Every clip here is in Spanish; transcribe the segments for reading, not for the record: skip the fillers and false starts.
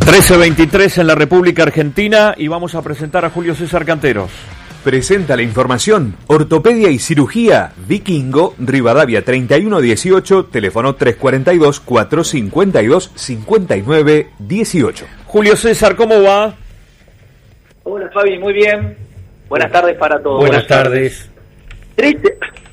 13:23 en la República Argentina y vamos a presentar a Julio César Canteros. Presenta la información. Ortopedia y cirugía Vikingo, Rivadavia 3118, teléfono 342-452-5918. Julio César, ¿cómo va? Hola Fabi, muy bien. Buenas tardes para todos. Buenas tardes. Triste.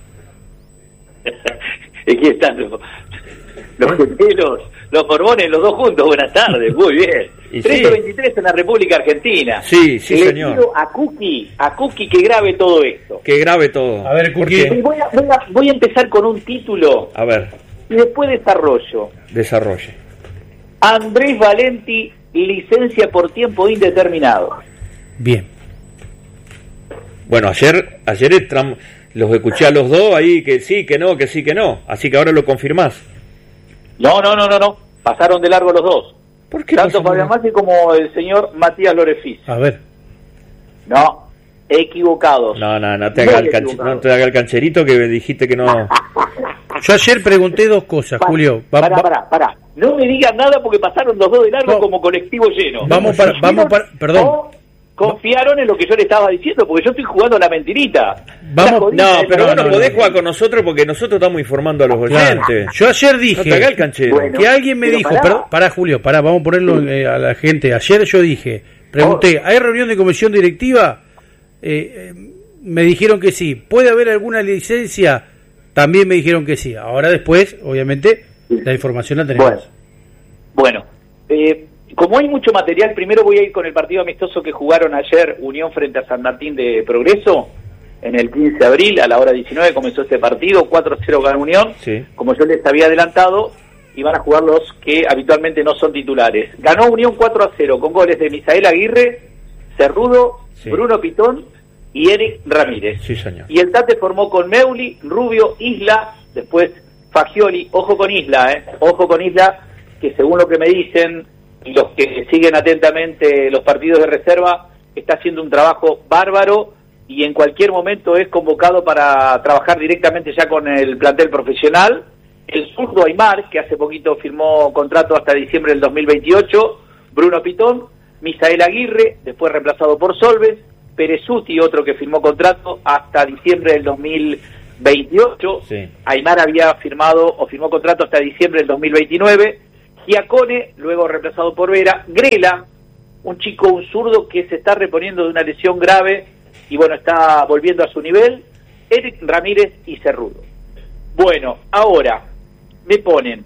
Aquí están los gemelos, los Borbones, los dos juntos. Buenas tardes, muy bien. 13:23 en la República Argentina. Sí, Le señor. pido a Cookie que grabe todo esto. Que grabe todo. A ver, Cookie. Voy a empezar con un título A ver, y después desarrollo. desarrolle. Andrés Valenti, licencia por tiempo indeterminado. Bien. Bueno, ayer los escuché a los dos ahí, que sí, que no, que sí, que no. Así que ahora lo confirmás. No. Pasaron de largo los dos. ¿Por qué Tanto pasaron? Fabián Masi como el señor Matías Lorefiz. A ver. No, equivocados. No te haga el cancherito que dijiste que no. Yo ayer pregunté dos cosas, Julio. Pará. No me digan nada porque pasaron los dos de largo No. como colectivo lleno. Perdón. Confiaron en lo que yo le estaba diciendo, porque yo estoy jugando a la mentirita. Vamos- Pero vos no no, podés no. jugar con nosotros porque nosotros estamos informando a los Claro. oyentes. Yo ayer No dije te haga el canchero. Bueno. que alguien me pero dijo, pará. pará Julio, vamos a ponerlo a la gente. Ayer yo pregunté, ¿hay reunión de comisión directiva? Me dijeron que sí. ¿Puede haber alguna licencia? También me dijeron que sí. Ahora después, obviamente, la información la tenemos. Bueno, como hay mucho material, primero voy a ir con el partido amistoso que jugaron ayer Unión frente a San Martín de Progreso. En el 15 de abril, a la hora 19, comenzó este partido, 4-0 ganó Unión. Sí. Como yo les había adelantado, iban a jugar los que habitualmente no son titulares. Ganó Unión 4-0 con goles de Misael Aguirre, Cerrudo, Sí. Bruno Pitón y Eric Ramírez. Sí, señor. Y el Tate formó con Meuli, Rubio, Isla, después Fagioli. Ojo con Isla, que según lo que me dicen y los que siguen atentamente los partidos de reserva, está haciendo un trabajo bárbaro y en cualquier momento es convocado para trabajar directamente ya con el plantel profesional. El zurdo Aymar, que hace poquito firmó contrato hasta diciembre del 2028, Bruno Pitón, Misael Aguirre, después reemplazado por Solves, Perezuti, otro que firmó contrato hasta diciembre del 2028, Sí. Aymar firmó contrato hasta diciembre del 2029, Giacone, luego reemplazado por Vera, Grela, un zurdo que se está reponiendo de una lesión grave y bueno, está volviendo a su nivel, Eric Ramírez y Cerrudo. Bueno, ahora me ponen,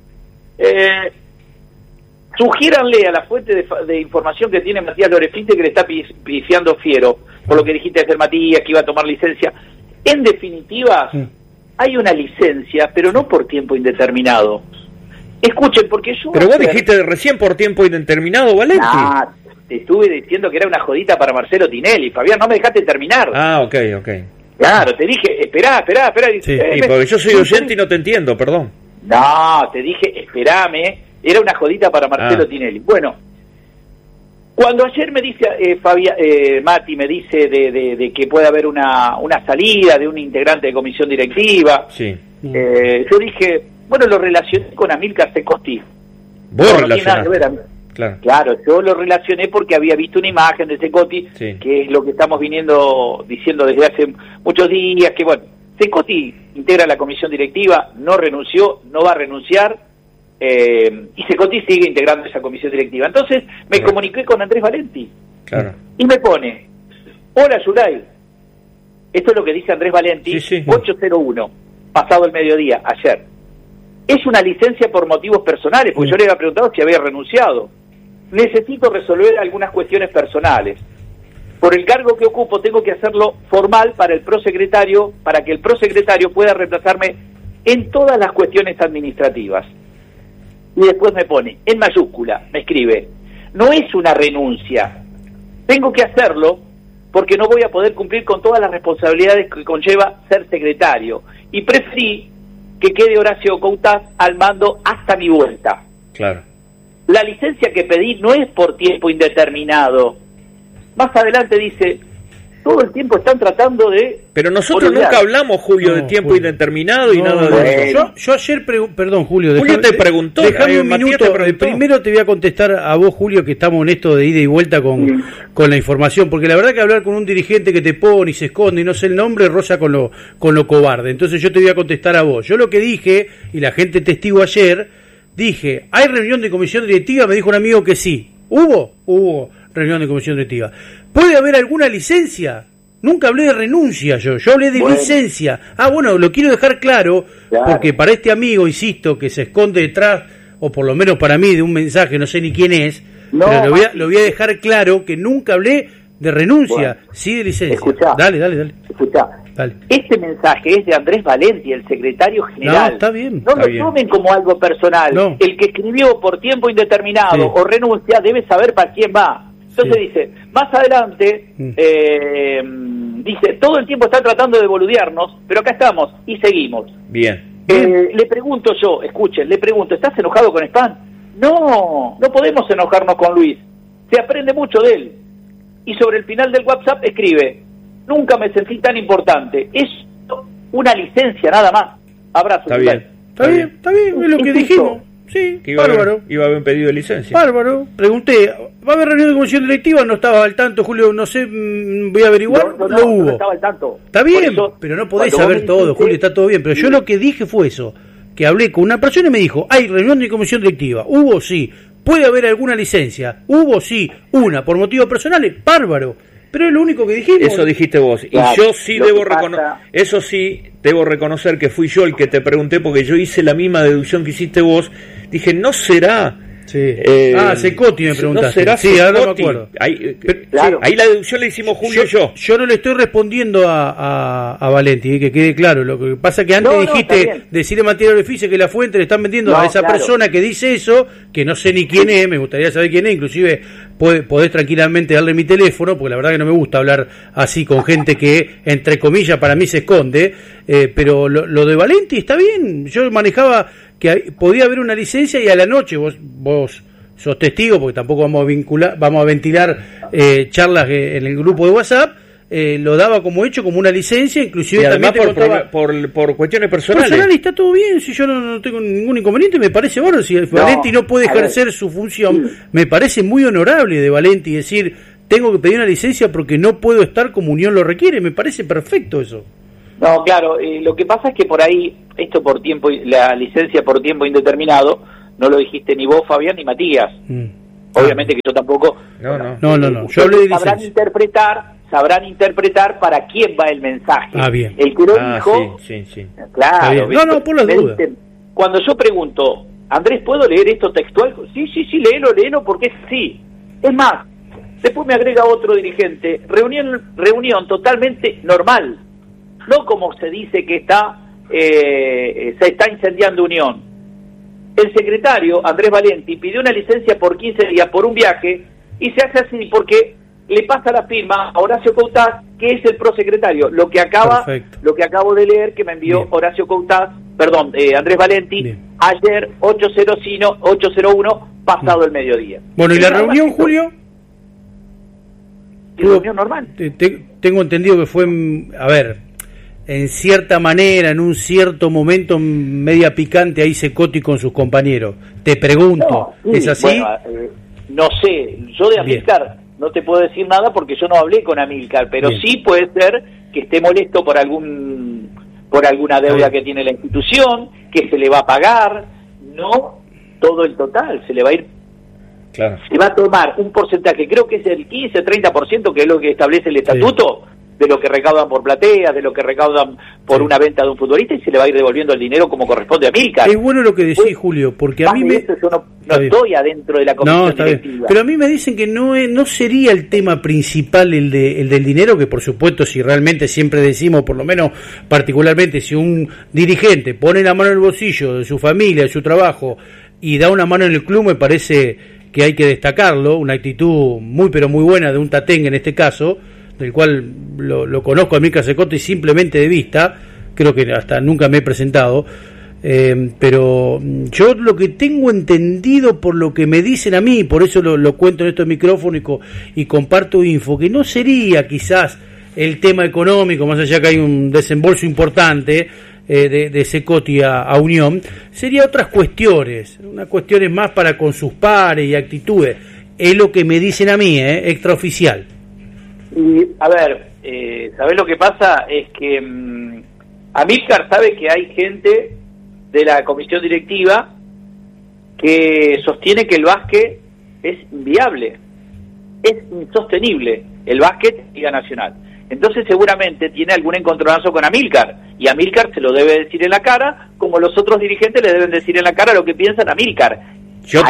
sugiéranle a la fuente de información que tiene Matías Lorefinte que le está pifiando fiero, por lo que dijiste ayer Matías, que iba a tomar licencia. En definitiva, hay una licencia, pero no por tiempo indeterminado. Escuchen, porque yo... Pero vos dijiste recién por tiempo indeterminado, Valenti. Te estuve diciendo que era una jodita para Marcelo Tinelli. Fabián, no me dejaste terminar. Ok. Claro, te dije, esperá. Sí. Y porque yo soy oyente y no te entiendo, perdón. No, te dije, esperame. Era una jodita para Marcelo Tinelli. Bueno, cuando ayer me dice Mati me dice de que puede haber una salida de un integrante de comisión directiva, Sí. yo dije, bueno, lo relacioné con Amílcar Secosti. Vos No tiene nada que ver, Claro. Claro, yo lo relacioné porque había visto una imagen de Secosti, Sí. que es lo que estamos diciendo desde hace muchos días, que bueno, Secosti integra la comisión directiva, no renunció, no va a renunciar, y Secosti sigue integrando esa comisión directiva. Entonces me comuniqué con Andrés Valenti, Claro. y me pone, hola Yulay, esto es lo que dice Andrés Valenti, Sí. 801, pasado el mediodía, ayer. Es una licencia por motivos personales, porque yo le había preguntado si había renunciado. Necesito resolver algunas cuestiones personales. Por el cargo que ocupo tengo que hacerlo formal para que el prosecretario pueda reemplazarme en todas las cuestiones administrativas. Y después me pone, en mayúscula, me escribe, no es una renuncia, tengo que hacerlo porque no voy a poder cumplir con todas las responsabilidades que conlleva ser secretario, y preferí que quede Horacio Coutaz al mando hasta mi vuelta. Claro. La licencia que pedí no es por tiempo indeterminado. Más adelante dice, todo el tiempo están tratando de... Pero nosotros olvidar. nunca hablamos, Julio, de tiempo Julio. indeterminado y No, nada no, de eso. yo ayer, perdón, Julio. Julio te preguntó, Dejame un Matías minuto. te preguntó. Primero te voy a contestar a vos, Julio, que estamos en esto de ida y vuelta con la información, porque la verdad que hablar con un dirigente que te pone y se esconde y no sé el nombre, roza con lo cobarde. Entonces yo te voy a contestar a vos. Yo lo que dije, y la gente testigo ayer, dije, ¿hay reunión de comisión directiva? Me dijo un amigo que sí. Hubo reunión de comisión directiva. ¿Puede haber alguna licencia? Nunca hablé de renuncia yo hablé de licencia. Bueno, lo quiero dejar claro, porque para este amigo, insisto, que se esconde detrás, o por lo menos para mí, de un mensaje, no sé ni quién es, pero lo voy a dejar claro, que nunca hablé de renuncia, sí de licencia. Escuchá, Dale. Escuchá. Dale. Este mensaje es de Andrés Valenti, el secretario general. No, está bien. No lo tomen como algo personal. No. El que escribió por tiempo indeterminado o renuncia debe saber para quién va. Entonces dice, más adelante, dice, todo el tiempo está tratando de boludearnos, pero acá estamos y seguimos. Bien. Le pregunto yo, escuchen, ¿estás enojado con Spam? No podemos enojarnos con Luis. Se aprende mucho de él. Y sobre el final del WhatsApp escribe, nunca me sentí tan importante. Es una licencia nada más. Abrazo. Está bien, es lo que dijimos. Sí, que bárbaro. Iba a haber un pedido de licencia. Bárbaro. Pregunté, ¿va a haber reunión de comisión directiva? No estaba al tanto, Julio, no sé, voy a averiguar. No hubo. No estaba al tanto. Está bien, eso, pero no podés saber todo, Julio, está todo bien. Pero yo lo que dije fue eso, que hablé con una persona y me dijo, hay reunión de comisión directiva. Hubo, sí. ¿Puede haber alguna licencia? Hubo, sí. Una, por motivos personales, bárbaro. Pero es lo único que dijimos. Eso dijiste vos. Claro, y yo sí eso sí debo reconocer que fui yo el que te pregunté, porque yo hice la misma deducción que hiciste vos. Dije, ¿no será? Sí. Secotti me preguntaste. ¿No será sí, Secotti? ahora me acuerdo. Ahí la deducción la hicimos Julio y yo. Yo no le estoy respondiendo a Valenti, que quede claro. Lo que pasa que antes dijiste, decirle a Matías Orefice que la fuente le están vendiendo a esa persona que dice eso, que no sé ni quién es, me gustaría saber quién es, inclusive podés tranquilamente darle mi teléfono, porque la verdad que no me gusta hablar así con gente que, entre comillas, para mí se esconde, pero lo de Valenti está bien. Yo manejaba que podía haber una licencia y a la noche vos sos testigo, porque tampoco vamos a ventilar charlas en el grupo de WhatsApp, lo daba como hecho, como una licencia, inclusive y además también por cuestiones personales. Está todo bien, si yo no tengo ningún inconveniente, me parece bueno, si Valenti no puede ejercer su función, me parece muy honorable de Valenti decir, tengo que pedir una licencia porque no puedo estar como Unión lo requiere, me parece perfecto eso. No, claro, lo que pasa es que por ahí, esto por tiempo, la licencia por tiempo indeterminado, no lo dijiste ni vos, Fabián, ni Matías. Obviamente que yo tampoco. No. Yo hablé de licencia. Sabrán interpretar para quién va el mensaje. Bien. El que lo dijo. Sí. Claro. No, por las dudas. Cuando yo pregunto, Andrés, ¿puedo leer esto textual? Sí, léelo, porque es así. Es más, después me agrega otro dirigente. Reunión totalmente normal. No como se dice que se está incendiando Unión. El secretario, Andrés Valenti, pidió una licencia por 15 días por un viaje y se hace así porque le pasa la firma a Horacio Coutaz, que es el prosecretario. Lo que acabo de leer que me envió Horacio Coutaz, Andrés Valenti, ayer 801 pasado el mediodía. Bueno, ¿y la reunión, Julio? Reunión normal. Tengo entendido que fue, en cierta manera, en un cierto momento, media picante ahí Secotti con sus compañeros. Te pregunto, ¿es así? Bueno, no sé, yo de Amílcar no te puedo decir nada porque yo no hablé con Amílcar, pero sí puede ser que esté molesto por alguna deuda que tiene la institución, que se le va a pagar, no todo el total, se le va a ir. Claro. Se va a tomar un porcentaje, creo que es el 15-30%, que es lo que establece el estatuto, de lo que recaudan por plateas, de lo que recaudan por una venta de un futbolista, y se le va a ir devolviendo el dinero como corresponde a Amílcar. Es bueno lo que decís, Julio, porque a mí yo no estoy adentro de la comisión directiva. Pero a mí me dicen que no sería el tema principal el del dinero, que por supuesto, si realmente siempre decimos, por lo menos particularmente, si un dirigente pone la mano en el bolsillo de su familia, de su trabajo, y da una mano en el club, me parece que hay que destacarlo, una actitud muy pero muy buena de un Tatengue en este caso, del cual lo conozco a Amílcar Secotti simplemente de vista, creo que hasta nunca me he presentado, pero yo lo que tengo entendido por lo que me dicen a mí, por eso lo cuento en estos micrófonos y comparto info, que no sería quizás el tema económico, más allá que hay un desembolso importante de Cecotti a Unión, sería otras cuestiones, unas cuestiones más para con sus pares y actitudes. Es lo que me dicen a mí, extraoficial. Y, a ver, ¿sabés lo que pasa? Es que Amílcar sabe que hay gente de la comisión directiva que sostiene que el básquet es inviable, es insostenible el básquet en Liga Nacional. Entonces seguramente tiene algún encontronazo con Amílcar, y Amílcar se lo debe decir en la cara, como los otros dirigentes le deben decir en la cara lo que piensan Amílcar. Yo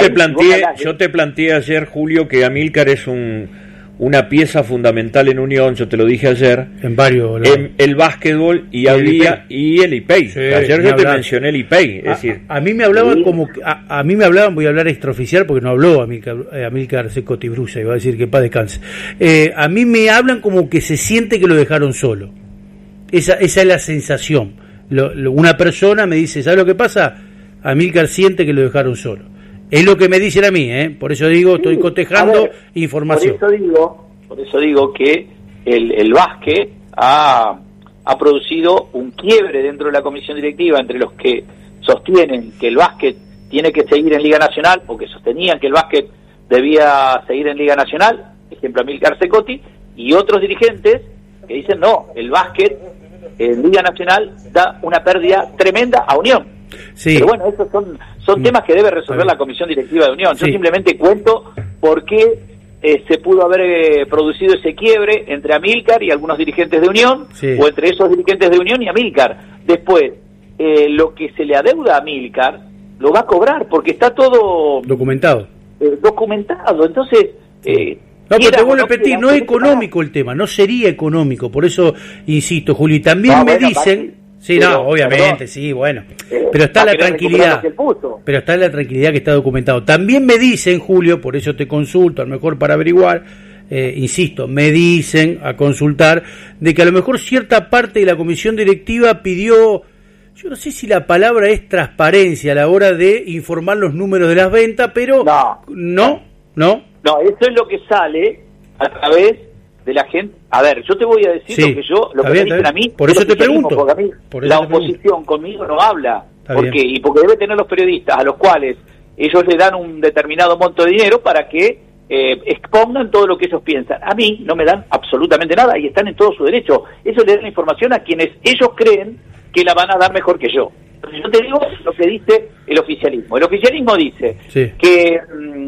te planteé ayer, Julio, que Amílcar es una pieza fundamental en Unión, yo te lo dije ayer, en varios, en el básquetbol y el IPEI. Sí, ayer yo te mencioné el IPEI, es decir, a mí me hablaban a mí me hablaban, voy a hablar extraoficial porque no habló Amílcar Cecotti Brusa, iba a decir que paz descanse. A mí me hablan como que se siente que lo dejaron solo. Esa es la sensación. Una persona me dice, ¿sabes lo que pasa? Amílcar siente que lo dejaron solo. Es lo que me dicen a mí, por eso digo, estoy cotejando información. Por eso digo que el básquet ha producido un quiebre dentro de la comisión directiva entre los que sostienen que el básquet tiene que seguir en Liga Nacional, o que sostenían que el básquet debía seguir en Liga Nacional, ejemplo Amílcar Cecotti, y otros dirigentes que dicen no, el básquet en Liga Nacional da una pérdida tremenda a Unión. Sí. Pero bueno, esos son temas que debe resolver la comisión directiva de Unión. Yo simplemente cuento por qué se pudo haber producido ese quiebre entre Amílcar y algunos dirigentes de Unión, o entre esos dirigentes de Unión y Amílcar. Después, lo que se le adeuda a Amílcar lo va a cobrar, porque está todo documentado. Entonces, no, pero te vuelvo a repetir, no es económico el tema, no sería económico, por eso insisto, Juli, también me dicen... obviamente, sí, bueno, pero está la tranquilidad, que está documentado. También me dicen, Julio, por eso te consulto, a lo mejor para averiguar, insisto, me dicen a consultar, de que a lo mejor cierta parte de la comisión directiva pidió, yo no sé si la palabra es transparencia a la hora de informar los números de las ventas, pero no, eso es lo que sale a través de la gente. A ver, yo te voy a decir lo que me dicen a mí. Por eso te pregunto. Porque a mí la oposición conmigo no habla. ¿Por qué? Y porque debe tener los periodistas a los cuales ellos le dan un determinado monto de dinero para que expongan todo lo que ellos piensan. A mí no me dan absolutamente nada y están en todo su derecho. Eso le dan la información a quienes ellos creen que la van a dar mejor que yo. Entonces yo te digo lo que dice el oficialismo. El oficialismo dice que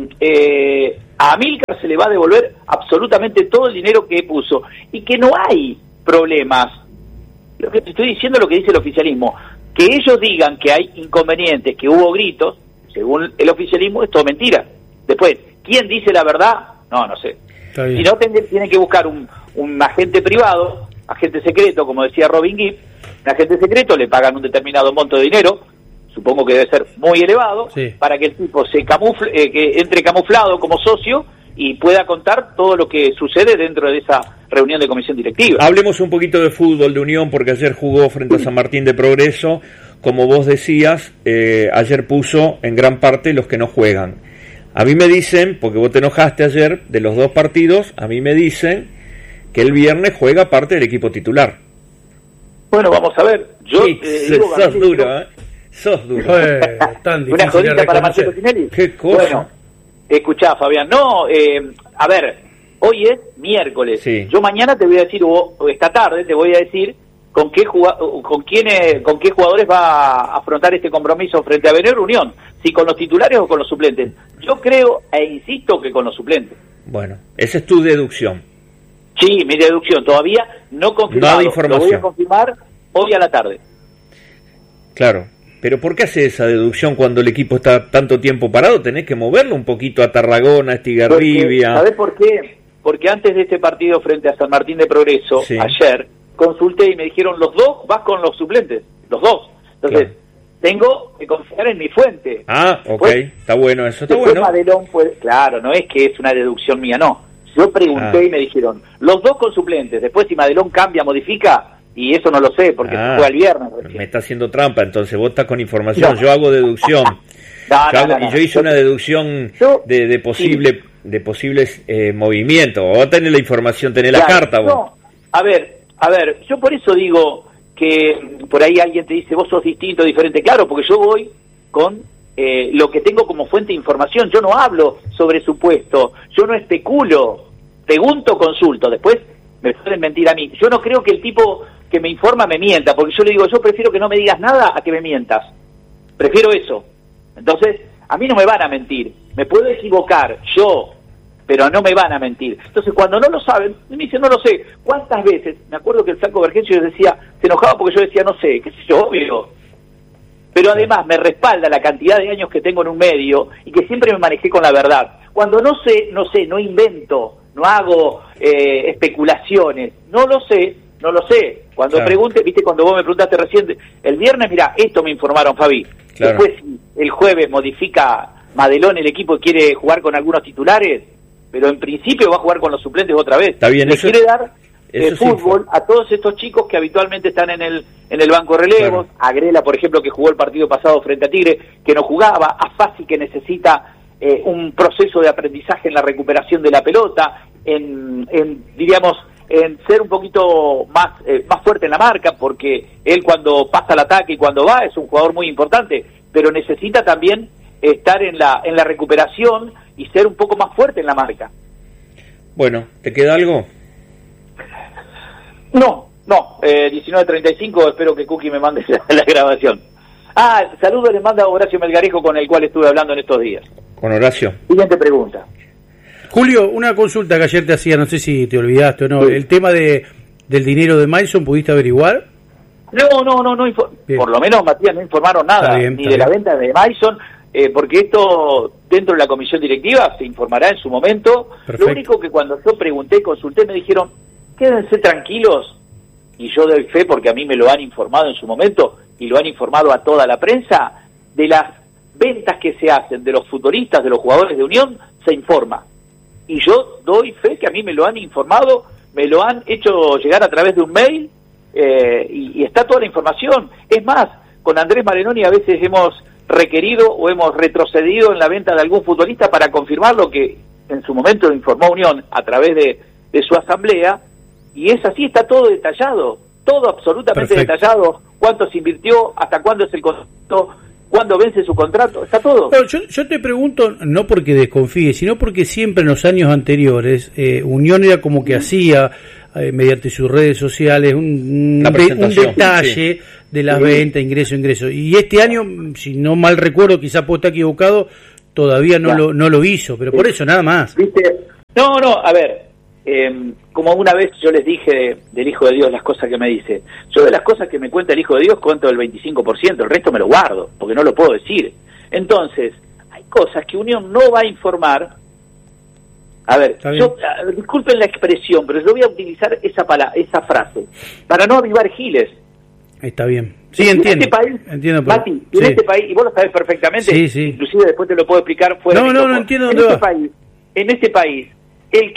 a Amílcar se le va a devolver absolutamente todo el dinero que puso y que no hay problemas. Lo que te estoy diciendo es lo que dice el oficialismo. Que ellos digan que hay inconvenientes, que hubo gritos, según el oficialismo, es todo mentira. Después, ¿quién dice la verdad? No sé. Si no, tienen que buscar un agente privado, agente secreto, como decía Robin Gibb. Un agente secreto, le pagan un determinado monto de dinero, supongo que debe ser muy elevado, para que el tipo se camufle, que entre camuflado como socio y pueda contar todo lo que sucede dentro de esa reunión de comisión directiva. Hablemos un poquito de fútbol de Unión, porque ayer jugó frente a San Martín de Progreso. Como vos decías, ayer puso en gran parte los que no juegan. A mí me dicen, porque vos te enojaste ayer de los dos partidos, a mí me dicen que el viernes juega parte del equipo titular. Bueno, vamos a ver. Yo sos duro, sos duro. Tan difícil. Una jodita para Marcelo Tinelli. Qué cosa. Bueno, escuchá, Fabián. A ver, hoy es miércoles. Sí. Yo mañana te voy a decir, o esta tarde te voy a decir con qué jugadores va a afrontar este compromiso frente a Venero Unión. Si con los titulares o con los suplentes. Yo creo e insisto que con los suplentes. Bueno, esa es tu deducción. Sí, mi deducción, todavía no confirmado. No hay información. Lo voy a confirmar hoy a la tarde. Claro, pero ¿por qué hace esa deducción cuando el equipo está tanto tiempo parado? Tenés que moverlo un poquito a Tarragona, a Estigarribia. ¿Sabés por qué? Porque antes de este partido frente a San Martín de Progreso, ayer, consulté y me dijeron, los dos vas con los suplentes, los dos. Entonces, tengo que confiar en mi fuente. Está bueno, eso está bueno. Madelón claro, no es que es una deducción mía, no. Yo pregunté y me dijeron, los dos con suplentes, después si Madelón cambia, modifica, y eso no lo sé, porque fue el viernes. Me está haciendo trampa, entonces vos estás con información, yo hago deducción. Yo hice una deducción de posibles movimientos, vos tenés la información, tenés la carta vos. A ver, yo por eso digo que por ahí alguien te dice, vos sos distinto, diferente. Claro, porque yo voy con lo que tengo como fuente de información. Yo no hablo sobre supuesto, yo no especulo, pregunto, consulto. Después me pueden mentir a mí. Yo no creo que el tipo que me informa me mienta, porque yo le digo, yo prefiero que no me digas nada a que me mientas. Prefiero eso. Entonces, a mí no me van a mentir. Me puedo equivocar, yo, pero no me van a mentir. Entonces, cuando no lo saben, me dicen, no lo sé. ¿Cuántas veces? Me acuerdo que el Flaco Vergencio decía, se enojaba porque yo decía, no sé, qué sé yo, obvio. Pero además me respalda la cantidad de años que tengo en un medio y que siempre me manejé con la verdad. Cuando no sé, no invento, no hago especulaciones, no lo sé. Cuando pregunte, viste, cuando vos me preguntaste recién, el viernes, mira, esto me informaron, Fabi. Claro. Después, el jueves modifica Madelón el equipo y quiere jugar con algunos titulares, pero en principio va a jugar con los suplentes otra vez. Está bien, le quiere dar fútbol a todos estos chicos que habitualmente están en el banco de relevos, claro. A Grela, por ejemplo, que jugó el partido pasado frente a Tigre, que no jugaba, a Fassi, que necesita un proceso de aprendizaje en la recuperación de la pelota, diríamos, en ser un poquito más fuerte en la marca, porque él cuando pasa al ataque y cuando va es un jugador muy importante, pero necesita también estar en la recuperación y ser un poco más fuerte en la marca. Bueno, ¿te queda algo? No, 19:35, espero que Cookie me mande la grabación. Saludos le manda Horacio Melgarejo, con el cual estuve hablando en estos días. Con Horacio. Siguiente pregunta. Julio, una consulta que ayer te hacía, no sé si te olvidaste o no, sí. El tema del dinero de Mason, ¿pudiste averiguar? No, por lo menos, Matías, no informaron nada, ni de la venta de Mason, porque esto dentro de la comisión directiva se informará en su momento. Perfecto. Lo único que cuando yo pregunté y consulté me dijeron, quédense tranquilos, y yo doy fe porque a mí me lo han informado en su momento y lo han informado a toda la prensa, de las ventas que se hacen de los futbolistas, de los jugadores de Unión, se informa. Y yo doy fe que a mí me lo han informado, me lo han hecho llegar a través de un mail, y está toda la información. Es más, con Andrés Marenoni a veces hemos requerido o hemos retrocedido en la venta de algún futbolista para confirmar lo que en su momento informó Unión a través de su asamblea, y es así, está todo detallado, todo absolutamente Perfecto. Detallado, cuánto se invirtió, hasta cuándo es el contrato, cuándo vence su contrato, está todo. Pero yo te pregunto, no porque desconfíe, sino porque siempre en los años anteriores Unión era como que hacía, mediante sus redes sociales, un detalle de las ventas, ingreso. Y este año, si no mal recuerdo, quizá puedo estar equivocado, todavía no lo hizo, pero por eso nada más. ¿Viste? No, a ver, como una vez yo les dije del Hijo de Dios las cosas que me dice, yo de las cosas que me cuenta el Hijo de Dios cuento el 25%, el resto me lo guardo, porque no lo puedo decir. Entonces, hay cosas que Unión no va a informar. A ver, disculpen la expresión, pero yo voy a utilizar esa frase, para no avivar giles. Está bien. Sí, entiendo. Entiendo, pero, Mati, en este país, y vos lo sabés perfectamente, inclusive después te lo puedo explicar fuera de no entiendo dónde va. En este país, el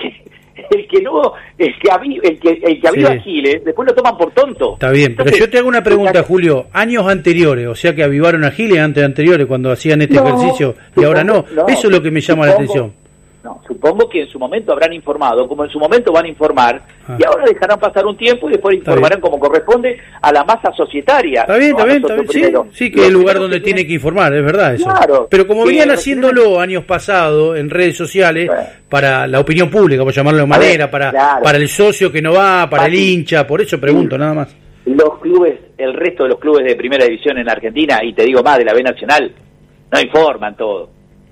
que aviva giles, después lo toman por tonto. Está bien, entonces, pero yo te hago una pregunta, Julio. Años anteriores, o sea que avivaron a giles anteriores cuando hacían este ejercicio y ahora no. Eso es lo que me llama la atención. No, supongo que en su momento habrán informado, como en su momento van a informar, y ahora dejarán pasar un tiempo y después informarán como corresponde a la masa societaria. Está bien. Sí, que es el lugar donde tiene que informar, es verdad eso. Claro, pero como venían haciéndolo años pasados en redes sociales, para la opinión pública, por llamarlo de manera, para el socio que no va, para el hincha, por eso pregunto, nada más. Los clubes, el resto de los clubes de primera división en Argentina, y te digo más, de la B Nacional, no informan todo.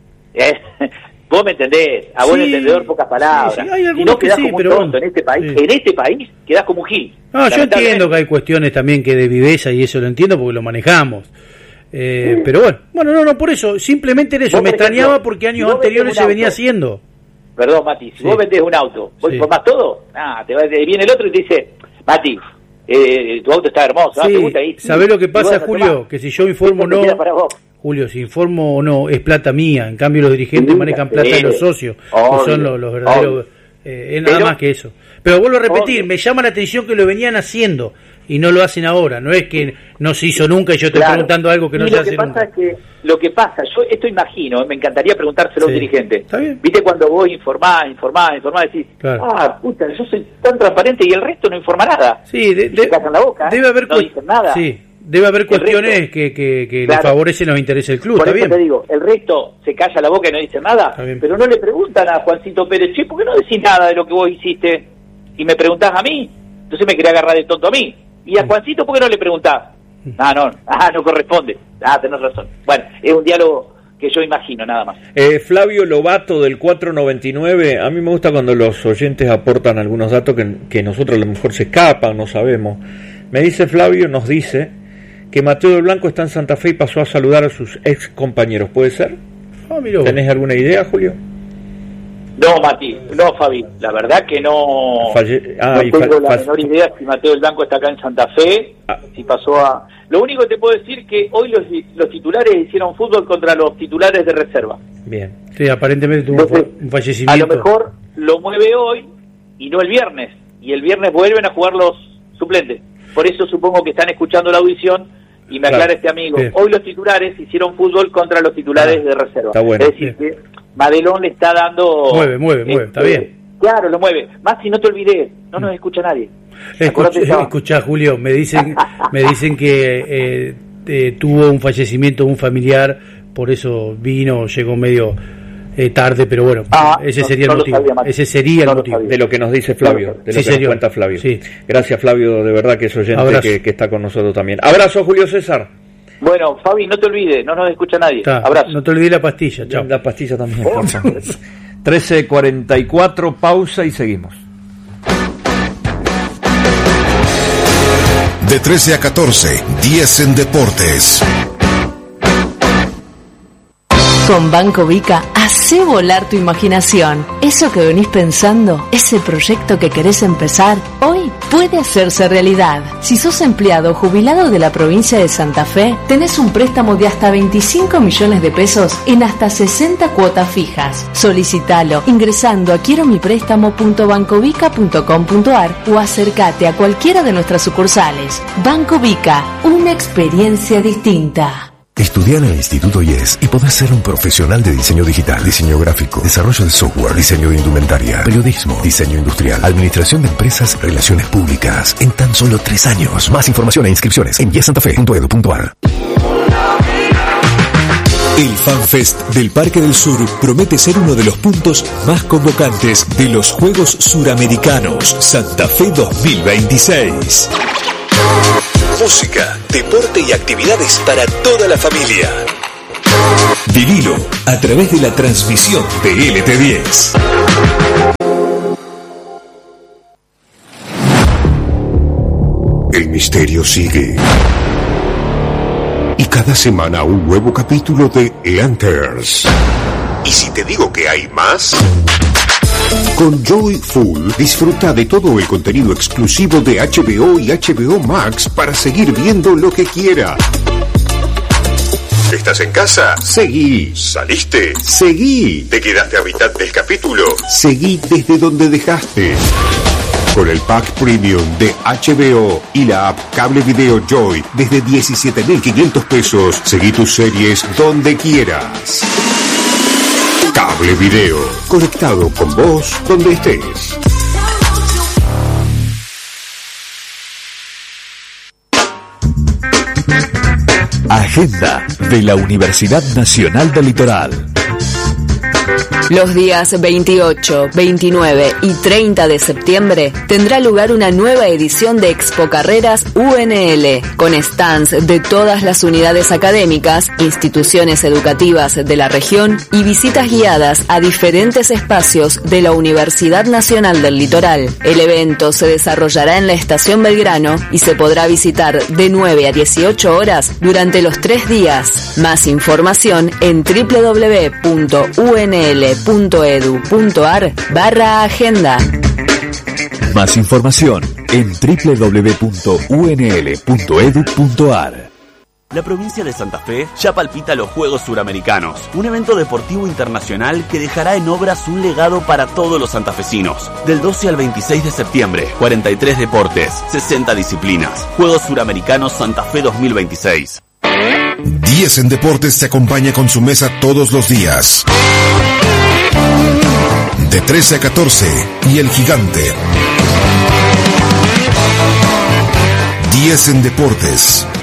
Vos me entendés, a buen entendedor pocas palabras. Si no quedás como un tonto en este país, quedás como un gil. No, yo entiendo que hay cuestiones también que de viveza, y eso lo entiendo porque lo manejamos. Pero bueno, no, por eso, simplemente en eso, me extrañaba porque años anteriores se venía haciendo. Perdón, Mati, si vos vendés un auto, ¿vos informás todo? Viene el otro y te dice, Mati, tu auto está hermoso, ¿te gusta ahí? ¿Sabés lo que pasa, Julio? Que si yo informo no... Julio, si informo o no, es plata mía. En cambio, los dirigentes manejan plata de los socios, que son los verdaderos. Es nada más que eso. Pero vuelvo a repetir, me llama la atención que lo venían haciendo. y no lo hacen ahora. No es que no se hizo nunca y yo estoy preguntando algo que no se hace nunca. Lo que pasa, yo esto imagino, me encantaría preguntárselo a un dirigente. Está bien. Viste cuando vos informás, decís, puta, yo soy tan transparente y el resto no informa nada. Sí, se callan la boca, debe haber no dicen nada. Sí, debe haber cuestiones que le favorecen los intereses del club. Por está eso bien. te digo, el resto se calla la boca y no dice nada, pero no le preguntan a Juancito Pérez, che, ¿por qué no decís nada de lo que vos hiciste? Y me preguntás a mí, entonces me quería agarrar de tonto a mí. Y a Juancito, ¿por qué no le preguntás? No corresponde. Tenés razón. Bueno, es un diálogo que yo imagino, nada más. Flavio Lobato del 499, a mí me gusta cuando los oyentes aportan algunos datos que nosotros a lo mejor se escapan, no sabemos. Me dice Flavio, nos dice que Mateo del Blanco está en Santa Fe y pasó a saludar a sus ex compañeros, ¿puede ser? ¿Tenés alguna idea, Julio? No, Mati, no, Fabi, la verdad que no, no tengo la menor idea si Mateo del Blanco está acá en Santa Fe, si pasó a... Lo único que te puedo decir que hoy los titulares hicieron fútbol contra los titulares de reserva. Bien. Sí, aparentemente tuvo un fallecimiento. A lo mejor lo mueve hoy y no el viernes, y el viernes vuelven a jugar los suplentes. Por eso supongo que están escuchando la audición y me aclara este amigo. Bien. Hoy los titulares hicieron fútbol contra los titulares de reserva. Está bueno. Es decir, que Madelón le está dando... Mueve, está bien. Claro, lo mueve. Más si no te olvides, no nos escucha nadie. Escuchá, Julio, me dicen que tuvo un fallecimiento de un familiar, por eso llegó medio tarde, pero bueno, ese sería el motivo. Ese sería el motivo. De lo que nos dice Flavio, de lo que nos cuenta Flavio. Sí. Gracias, Flavio, de verdad que es oyente que está con nosotros también. Abrazo, Julio César. Bueno, Fabi, no te olvides, no nos escucha nadie. Abrazo. No te olvides la pastilla, chao. La pastilla también, por favor. 13:44, pausa y seguimos. De 13 a 14, 10 en Deportes. Con Banco Vica, hacé volar tu imaginación. Eso que venís pensando, ese proyecto que querés empezar, hoy puede hacerse realidad. Si sos empleado o jubilado de la provincia de Santa Fe, tenés un préstamo de hasta 25 millones de pesos en hasta 60 cuotas fijas. Solicitalo ingresando a quieromiprestamo.bancovica.com.ar o acércate a cualquiera de nuestras sucursales. Banco Vica, una experiencia distinta. Estudia en el Instituto IES y podés ser un profesional de diseño digital, diseño gráfico, desarrollo de software, diseño de indumentaria, periodismo, diseño industrial, administración de empresas, relaciones públicas, en tan solo 3 años. Más información e inscripciones en yesantafe.edu.ar. El FanFest del Parque del Sur promete ser uno de los puntos más convocantes de los Juegos Suramericanos Santa Fe 2026. Música, deporte y actividades para toda la familia. Vivilo a través de la transmisión de LT10. El misterio sigue. Y cada semana un nuevo capítulo de Lanterns. ¿Y si te digo que hay más? Con Joyful disfruta de todo el contenido exclusivo de HBO y HBO Max para seguir viendo lo que quiera. ¿Estás en casa? Seguí. ¿Saliste? Seguí. ¿Te quedaste a mitad del capítulo? Seguí desde donde dejaste. Con el pack premium de HBO y la app Cable Video Joy desde 17.500 pesos, seguí tus series donde quieras. Cable Video, conectado con vos donde estés. Agenda de la Universidad Nacional del Litoral. Los días 28, 29 y 30 de septiembre tendrá lugar una nueva edición de Expo Carreras UNL, con stands de todas las unidades académicas, instituciones educativas de la región y visitas guiadas a diferentes espacios de la Universidad Nacional del Litoral. El evento se desarrollará en la Estación Belgrano y se podrá visitar de 9 a 18 horas durante los 3 días. Más información en www.unl.edu.ar/agenda. Más información en www.unl.edu.ar. La provincia de Santa Fe ya palpita los Juegos Suramericanos, un evento deportivo internacional que dejará en obras un legado para todos los santafesinos. Del 12 al 26 de septiembre, 43 deportes, 60 disciplinas. Juegos Suramericanos Santa Fe 2026. 10 en Deportes te acompaña con su mesa todos los días. De 13 a 14 y El Gigante. 10 en Deportes.